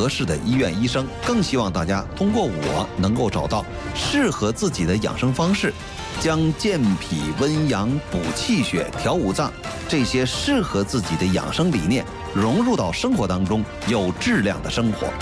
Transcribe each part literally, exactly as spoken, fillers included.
合适的医院医生，更希望大家通过我能够找到适合自己的养生方式，将健脾温阳、补气血、调五脏这些适合自己的养生理念融入到生活当中，有质量的生活。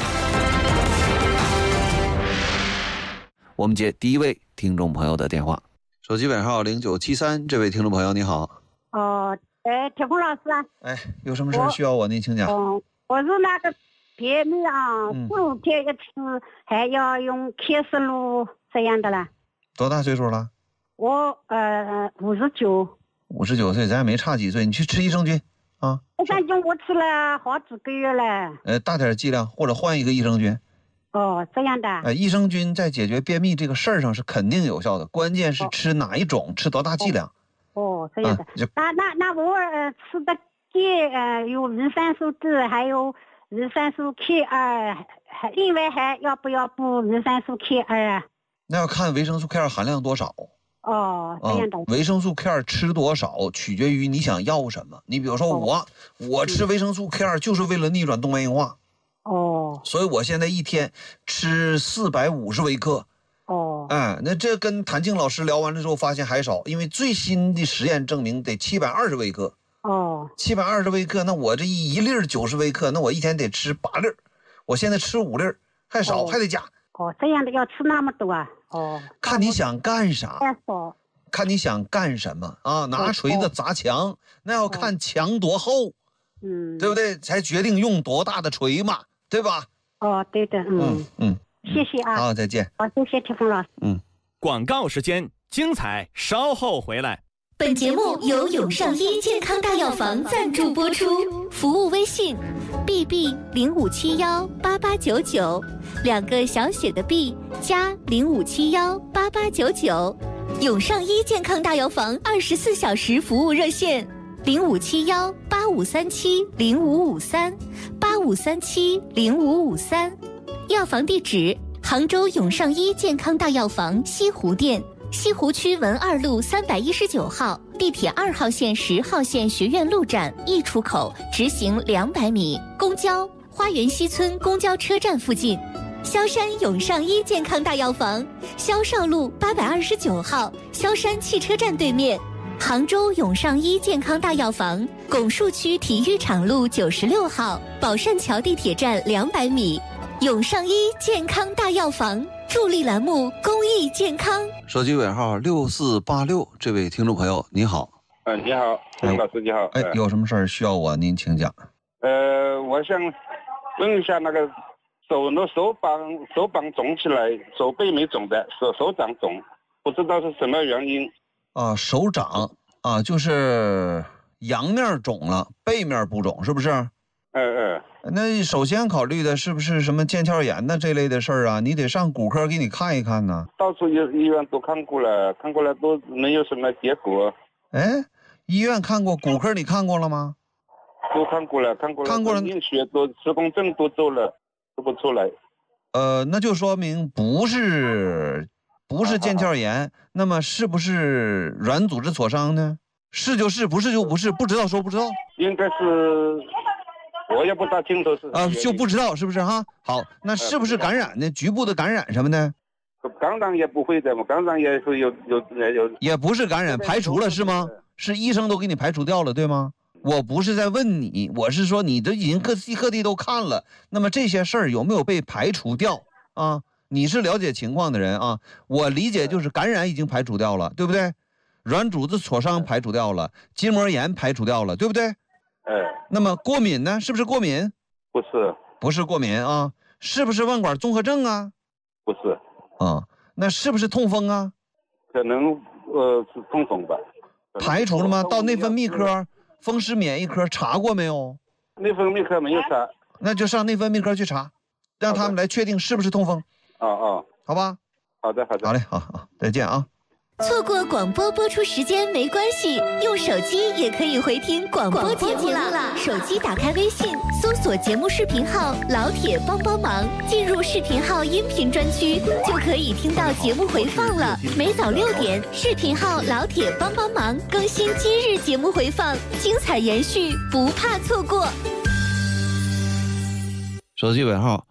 我们接第一位听众朋友的电话，手机尾号零九七三，这位听众朋友你好。 哦，哎，铁峰老师啊。 哎，有什么事需要我？您请讲。 哦，我是那个便秘啊，四五天一次，还要用开塞露这样的啦。 多大岁数了？ 我呃五十九。 五十九岁，咱也没差几岁。你去吃益生菌啊。 益生菌我吃了好几个月了。 呃，大点剂量，或者换一个益生菌。 哦，这样的。 哎、呃，益生菌在解决便秘这个事儿上是肯定有效的，关键是吃哪一种，哦、吃多大剂量。 哦，这样的。嗯、那那那我呃吃的钙呃有维生素 D， 还有维生素 K 二，还另外还要不要补维生素 K 二啊？ 那要看维生素 K 二含量多少。 哦，这样的。 嗯、维生素 K 二吃多少取决于你想要什么。你比如说我，哦、我吃维生素 K 二就是为了逆转动脉硬化。 哦， 所以我现在一天吃四百五十微克。 哦， 哎，那这跟谭静老师聊完了之后发现还少，因为最新的实验证明得七百二十微克。 哦， 七百二十微克，那我这一一粒九十微克，那我一天得吃八粒，我现在吃五粒，还少， 哦、 还得加。 哦，这样的要吃那么多啊？哦， 看你想干啥。 太少。 看你想干什么啊？拿锤子砸墙，哦、那要看墙多厚， 嗯， 对不对？才决定用多大的锤嘛。对吧？ 哦，对的，嗯嗯嗯， 谢谢啊， 好，再见。 好，谢谢铁峰老师。 嗯， 广告时间，精彩稍后回来。 本节目由永上医健康大药房赞助播出，服务微信 B B 零五七幺八八九九，两个小写的 B 加零五七幺八八九九，永上医健康大药房二十四小时服务热线。零五七幺八五三七零五五三八五三七零五五三，药房地址：杭州永上医健康大药房西湖店，西湖区文二路三百一十九号，地铁二号线十号线学院路站 E 出口，直行两百米。公交花园西村公交车站附近。萧山永上医健康大药房，萧少路八百二十九号，萧山汽车站对面。杭州永上医健康大药房，拱墅区体育场路九十六号，宝善桥地铁站两百米。永上医健康大药房助力栏目公益健康。 手机尾号六四八六，这位听众朋友你好。 呃，你好，陈老师你好。 哎，呃、有什么事儿需要我？您请讲。 呃，我想问一下，那个手的手膀手膀肿起来，手背没肿的，手手掌肿，不知道是什么原因。 啊，手掌啊，就是阳面肿了，背面不肿，是不是？ 嗯嗯。 那首先考虑的是不是什么腱鞘炎呢这类的事儿啊？你得上骨科给你看一看呢。 到处医医院都看过了，看过了都没有什么结果。 哎，医院看过，骨科你看过了吗？ 都看过了，看过了， 看过了， 验血都磁共振都做了，做不出来。 呃，那就说明不是。不是腱鞘炎，那么是不是软组织挫伤呢？是就是，不是就不是，不知道说不知道。 应该是，我也不大清楚是啊、呃，就不知道是不是哈？好，那是不是感染呢？局部的感染什么的？ 感染也不会的，感染也会有有有。 也不是感染，排除了是吗？是医生都给你排除掉了，对吗？我不是在问你，我是说你都已经各地各地都看了，那么这些事儿有没有被排除掉啊？你是了解情况的人啊，我理解就是感染已经排除掉了，对不对？软组织挫伤排除掉了，筋膜炎排除掉了，对不对？ 哎， 那么过敏呢？是不是过敏？ 不是， 不是过敏啊？是不是腕管综合症啊？ 不是。 啊，那是不是痛风啊？ 可能呃是痛风吧。 排除了吗？到内分泌科、风湿免疫科查过没有？ 内分泌科没有查。 那就上内分泌科去查，让他们来确定是不是痛风。 哦哦， 好吧， 好的好的， 好嘞，好好，再见啊。 错过广播播出时间没关系，用手机也可以回听广播节目啦。手机打开微信，搜索节目视频号“老铁帮帮忙”，进入视频号音频专区，就可以听到节目回放了。每早六点，视频号“老铁帮帮忙”更新今日节目回放，精彩延续，不怕错过。 手机尾号